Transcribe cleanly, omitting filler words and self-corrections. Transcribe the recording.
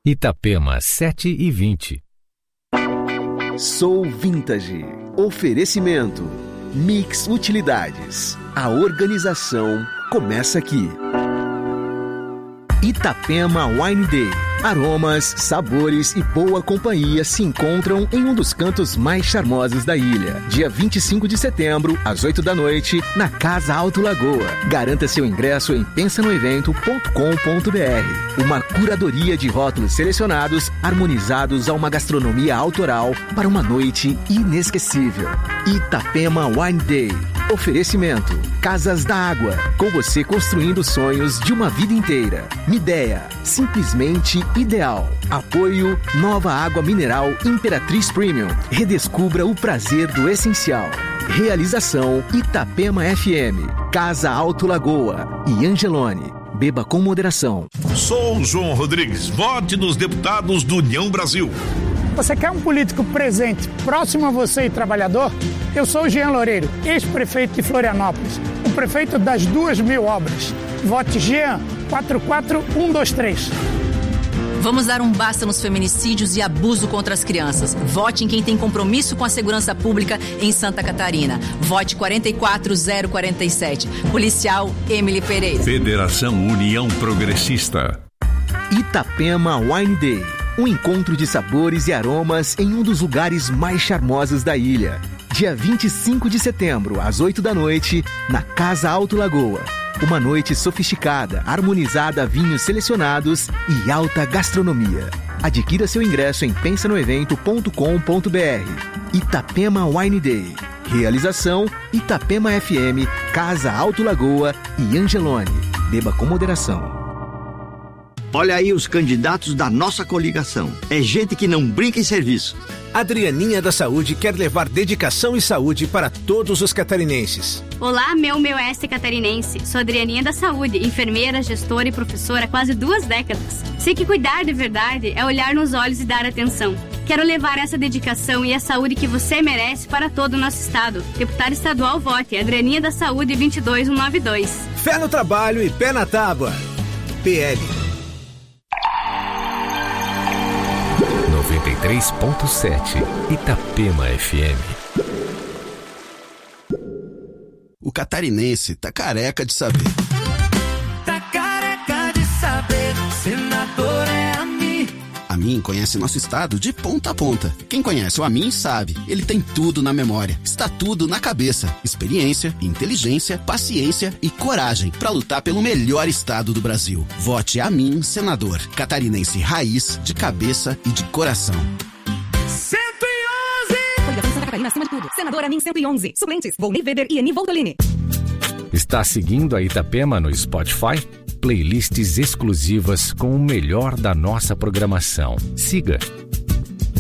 Itapema 7h20. Sou Vintage. Oferecimento Mix Utilidades. A organização começa aqui. Itapema Wine Day. Aromas, sabores e boa companhia se encontram em um dos cantos mais charmosos da ilha. Dia 25 de setembro, às 8 da noite, na Casa Alto Lagoa. Garanta seu ingresso em pensanoevento.com.br. Uma curadoria de rótulos selecionados, harmonizados a uma gastronomia autoral para uma noite inesquecível. Itapema Wine Day. Oferecimento Casas da Água, com você construindo sonhos de uma vida inteira. Midea, simplesmente ideal. Apoio Nova Água Mineral Imperatriz Premium. Redescubra o prazer do essencial. Realização Itapema FM, Casa Alto Lagoa e Angelone. Beba com moderação. Sou o João Rodrigues. Vote nos deputados do União Brasil. Você quer um político presente, próximo a você e trabalhador? Eu sou o Jean Loureiro, ex-prefeito de Florianópolis, o prefeito das 2.000 obras. Vote Jean 44123. Vamos dar um basta nos feminicídios e abuso contra as crianças. Vote em quem tem compromisso com a segurança pública em Santa Catarina. Vote 44047. Policial Emily Pereira. Federação União Progressista. Itapema Wine Day. Um encontro de sabores e aromas em um dos lugares mais charmosos da ilha. Dia 25 de setembro, às 8 da noite, na Casa Alto Lagoa. Uma noite sofisticada, harmonizada a vinhos selecionados e alta gastronomia. Adquira seu ingresso em pensanoevento.com.br. Itapema Wine Day. Realização Itapema FM, Casa Alto Lagoa e Angelone. Beba com moderação. Olha aí os candidatos da nossa coligação. É gente que não brinca em serviço. Adrianinha da Saúde quer levar dedicação e saúde para todos os catarinenses. Olá, meu oeste catarinense. Sou Adrianinha da Saúde, enfermeira, gestora e professora há quase 2 décadas. Sei que cuidar de verdade é olhar nos olhos e dar atenção. Quero levar essa dedicação e a saúde que você merece para todo o nosso estado. Deputado estadual, vote Adrianinha da Saúde 22192. Fé no trabalho e pé na tábua. PL 93.7 Itapema FM. O catarinense tá careca de saber. Tá careca de saber, senador é a mim. A mim conhece nosso estado de ponta a ponta. Quem conhece o Amin sabe, ele tem tudo na memória. Está tudo na cabeça. Experiência, inteligência, paciência e coragem para lutar pelo melhor estado do Brasil. Vote Amin, senador. Catarinense raiz, de cabeça e de coração. 111! Coligação Santa Catarina acima de tudo. Senador Amin 111. Suplentes, Volney Weber e Eni Voltolini. Está seguindo a Itapema no Spotify? Playlists exclusivas com o melhor da nossa programação. Siga